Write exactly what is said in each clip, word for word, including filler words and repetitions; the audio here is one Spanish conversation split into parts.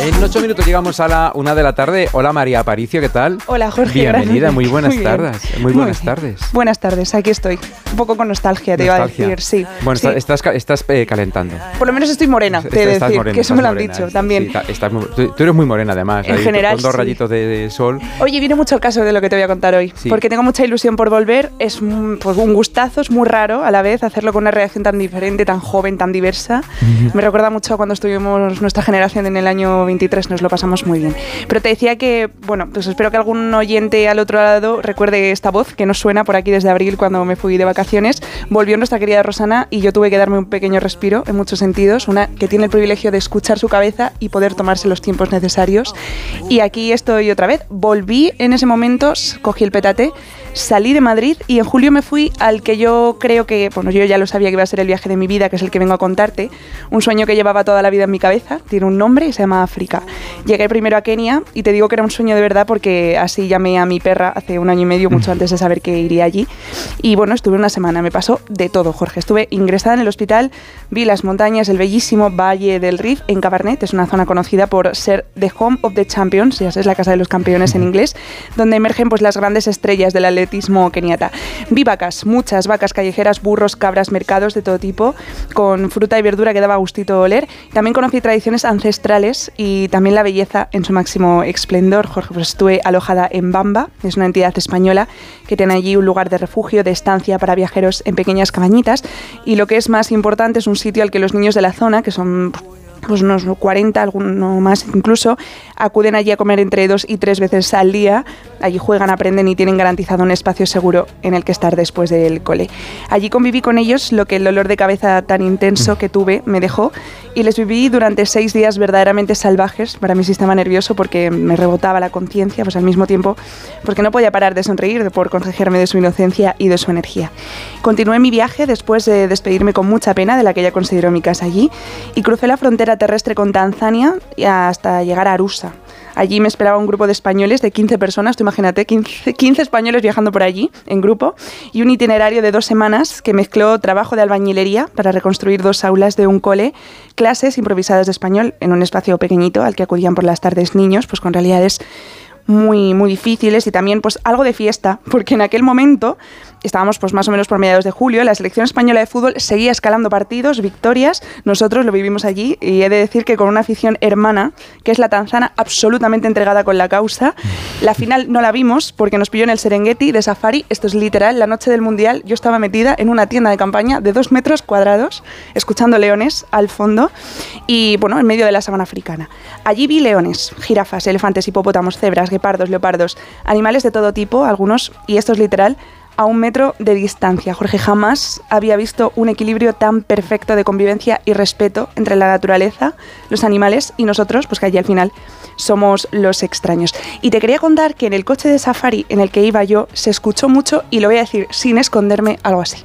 En ocho minutos llegamos a la una de la tarde. Hola María Aparicio, ¿qué tal? Hola Jorge. Bienvenida, gracias. muy buenas muy tardes. Muy, muy buenas tardes. Buenas tardes, aquí estoy. Un poco con nostalgia, te nostalgia. iba a decir, sí. Bueno, sí. estás, estás eh, calentando. Por lo menos estoy morena, te he de decir, morena, que eso me lo han morena, dicho sí, también. Sí, estás, tú, tú eres muy morena además, en ahí, general, con dos sí. rayitos de, de sol. Oye, viene mucho el caso de lo que te voy a contar hoy, sí. porque tengo mucha ilusión por volver. Es un, pues, un gustazo, es muy raro a la vez hacerlo con una reacción tan diferente, tan joven, tan diversa. Uh-huh. Me recuerda mucho cuando estuvimos nuestra generación en el año veintitrés, nos lo pasamos muy bien. Pero te decía que, bueno, pues espero que algún oyente al otro lado recuerde esta voz que nos suena por aquí desde abril cuando me fui de vacaciones. Volvió nuestra querida Rosana y yo tuve que darme un pequeño respiro en muchos sentidos, una que tiene el privilegio de escuchar su cabeza y poder tomarse los tiempos necesarios. Y aquí estoy otra vez. Volví en ese momento, cogí el petate, salí de Madrid y en julio me fui al que yo creo que, bueno, yo ya lo sabía que iba a ser el viaje de mi vida, que es el que vengo a contarte, un sueño que llevaba toda la vida en mi cabeza, tiene un nombre y se llama África. Llegué primero a Kenia y te digo que era un sueño de verdad porque así llamé a mi perra hace un año y medio, mucho antes de saber que iría allí. Y bueno, estuve una semana, me pasó de todo, Jorge. Estuve ingresada en el hospital, vi las montañas, el bellísimo Valle del Rif en Cabernet, es una zona conocida por ser the home of the champions, ya sabes, la casa de los campeones en inglés, donde emergen pues las grandes estrellas del atletismo keniata. Vi vacas, muchas vacas callejeras, burros, cabras, mercados de todo tipo, con fruta y verdura que daba gustito oler. También conocí tradiciones ancestrales y también la belleza en su máximo esplendor. Jorge, pues estuve alojada en Bamba, es una entidad española que tiene allí un lugar de refugio, de estancia para viajeros en pequeñas cabañitas, y lo que es más importante es un sitio al que los niños de la zona, que son pues unos cuarenta, alguno más incluso, acuden allí a comer entre dos y tres veces al día. Allí juegan, aprenden y tienen garantizado un espacio seguro en el que estar después del cole. Allí conviví con ellos, lo que el dolor de cabeza tan intenso que tuve me dejó, y les viví durante seis días verdaderamente salvajes para mi sistema nervioso, porque me rebotaba la conciencia, pues al mismo tiempo porque no podía parar de sonreír de por contagiarme de su inocencia y de su energía. Continué mi viaje después de despedirme con mucha pena de la que ya considero mi casa allí, y crucé la frontera terrestre con Tanzania hasta llegar a Arusha. Allí me esperaba un grupo de españoles de quince personas, tú imagínate, quince, quince españoles viajando por allí en grupo, y un itinerario de dos semanas que mezcló trabajo de albañilería para reconstruir dos aulas de un cole, clases improvisadas de español en un espacio pequeñito al que acudían por las tardes niños, pues con realidades muy, muy difíciles, y también pues algo de fiesta, porque en aquel momento estábamos pues más o menos por mediados de julio, la selección española de fútbol seguía escalando partidos, victorias, nosotros lo vivimos allí, y he de decir que con una afición hermana, que es la tanzana, absolutamente entregada con la causa. La final no la vimos porque nos pilló en el Serengeti de Safari, esto es literal, la noche del Mundial yo estaba metida en una tienda de campaña de dos metros cuadrados, escuchando leones al fondo, y bueno, en medio de la sabana africana. Allí vi leones, jirafas, elefantes, hipopótamos, cebras, guepardos, leopardos, animales de todo tipo, algunos, y esto es literal, a un metro de distancia. Jorge, jamás había visto un equilibrio tan perfecto de convivencia y respeto entre la naturaleza, los animales y nosotros, pues que allí al final somos los extraños. Y te quería contar que en el coche de safari en el que iba yo se escuchó mucho, y lo voy a decir sin esconderme, algo así.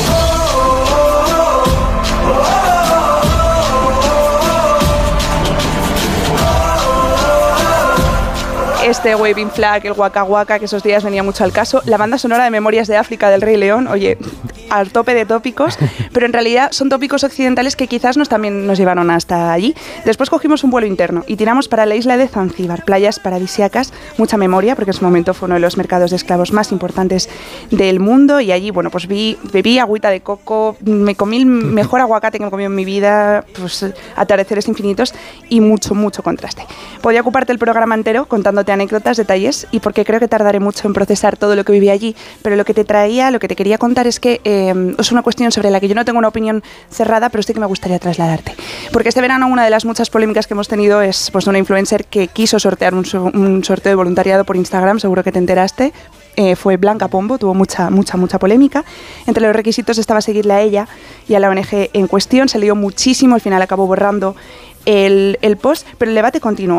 Este Waving Flag, el Waka Waka, que esos días venía mucho al caso, la banda sonora de Memorias de África del Rey León, oye, al tope de tópicos, pero en realidad son tópicos occidentales que quizás nos también nos llevaron hasta allí. Después cogimos un vuelo interno y tiramos para la isla de Zanzíbar, playas paradisíacas, mucha memoria, porque en su momento fue uno de los mercados de esclavos más importantes del mundo, y allí, bueno, pues vi, bebí agüita de coco, me comí el mejor aguacate que me he comido en mi vida, pues atardeceres infinitos y mucho, mucho contraste. Podía ocuparte el programa entero contándote anécdotas, detalles, y porque creo que tardaré mucho en procesar todo lo que viví allí, pero lo que te traía, lo que te quería contar es que eh, es una cuestión sobre la que yo no tengo una opinión cerrada, pero sí que me gustaría trasladarte. Porque este verano una de las muchas polémicas que hemos tenido es pues una influencer que quiso sortear un, un sorteo de voluntariado por Instagram, seguro que te enteraste. Eh, fue Blanca Pombo, tuvo mucha, mucha, mucha polémica. Entre los requisitos estaba seguirle a ella y a la O N G en cuestión. Se lió muchísimo, al final acabó borrando el, el post, pero el debate continuó.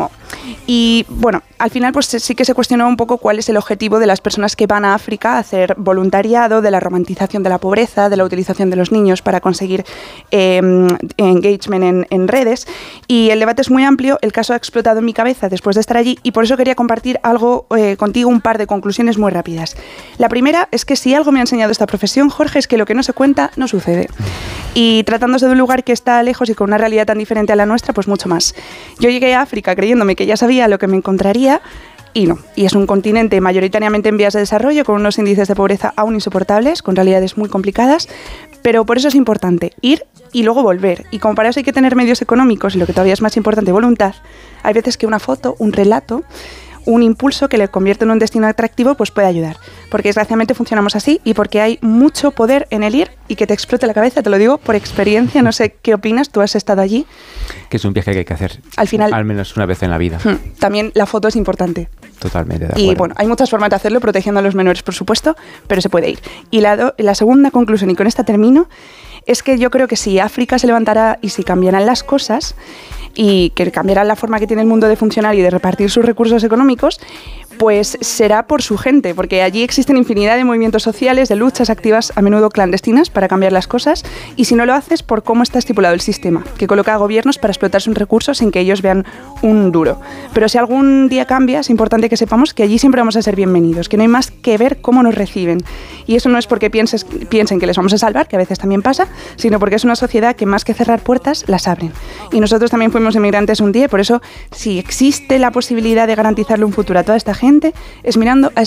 Y bueno, al final pues sí que se cuestionó un poco cuál es el objetivo de las personas que van a África a hacer voluntariado, de la romantización de la pobreza, de la utilización de los niños para conseguir eh, engagement en, en redes. Y el debate es muy amplio, el caso ha explotado en mi cabeza después de estar allí y por eso quería compartir algo eh, contigo, un par de conclusiones muy rápidas. La primera es que si algo me ha enseñado esta profesión, Jorge, es que lo que no se cuenta no sucede. Y tratándose de un lugar que está lejos y con una realidad tan diferente a la nuestra, pues mucho más. Yo llegué a África creyéndome que ya sabía lo que me encontraría y no. Y es un continente mayoritariamente en vías de desarrollo, con unos índices de pobreza aún insoportables, con realidades muy complicadas, pero por eso es importante ir y luego volver. Y como para eso hay que tener medios económicos y lo que todavía es más importante, voluntad, hay veces que una foto, un relato, un impulso que le convierte en un destino atractivo, pues puede ayudar. Porque desgraciadamente funcionamos así y porque hay mucho poder en el ir y que te explote la cabeza, te lo digo por experiencia, no sé qué opinas, tú has estado allí. Que es un viaje que hay que hacer al final, al menos una vez en la vida. También la foto es importante. Totalmente de acuerdo. Y bueno, hay muchas formas de hacerlo, protegiendo a los menores, por supuesto, pero se puede ir. Y la, do, la segunda conclusión, y con esta termino, es que yo creo que si África se levantará y si cambiarán las cosas y que cambiarán la forma que tiene el mundo de funcionar y de repartir sus recursos económicos, pues será por su gente, porque allí existen infinidad de movimientos sociales, de luchas activas, a menudo clandestinas, para cambiar las cosas, y si no lo haces, por cómo está estipulado el sistema, que coloca a gobiernos para explotar sus recursos sin que ellos vean un duro. Pero si algún día cambia, es importante que sepamos que allí siempre vamos a ser bienvenidos, que no hay más que ver cómo nos reciben. Y eso no es porque pienses, piensen que les vamos a salvar, que a veces también pasa, sino porque es una sociedad que más que cerrar puertas, las abren. Y nosotros también fuimos inmigrantes un día, y por eso, si existe la posibilidad de garantizarle un futuro a toda esta gente, es mirando a